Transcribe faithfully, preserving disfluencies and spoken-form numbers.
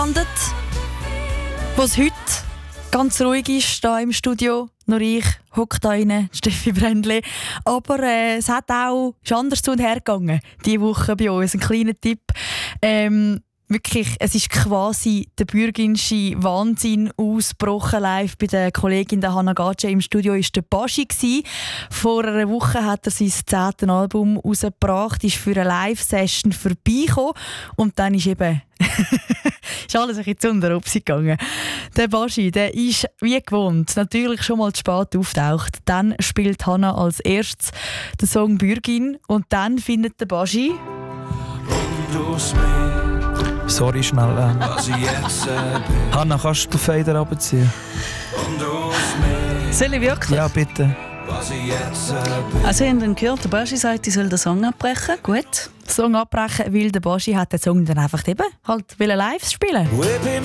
gelandet, wo es heute ganz ruhig ist, hier im Studio. Nur ich hocke da rein, Steffi Brändli. Aber äh, es hat auch, ist anders zu und her gegangen, diese Woche bei uns. Ein kleiner Tipp. Ähm, Wirklich, es ist quasi der bürgische Wahnsinn ausgebrochen live bei der Kollegin der Hannah Gatsche im Studio war der Baschi gsi. Vor einer Woche hat er sein zehntes Album rausgebracht, ist für eine Live-Session vorbeigekommen und dann ist eben ist alles ein bisschen zu unter gegangen. Der Baschi, der ist wie gewohnt natürlich schon mal zu spät auftaucht. Dann spielt Hannah als erstes den Song Bürgin und dann findet der Baschi Sorry, schnell. Äh. Hannah, kannst du den Fader runterziehen? Soll ich wirklich? Ja, bitte. Also, ihr habt dann gehört, der Baschi sagt, ich soll den Song abbrechen. Gut. Song abbrechen, weil der Baschi hat den Song dann einfach eben halt live spielen.